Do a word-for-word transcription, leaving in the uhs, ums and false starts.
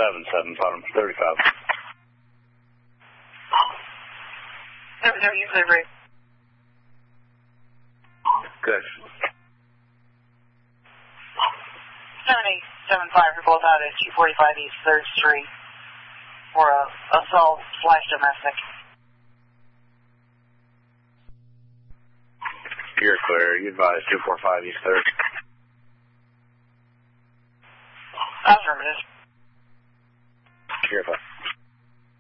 seven seven, bottom thirty-five. No, no, you clear, Ray. Good. seven eight seven five, you're both out at two forty-five East third Street for a assault slash domestic. You're clear. You advise two forty-five East third.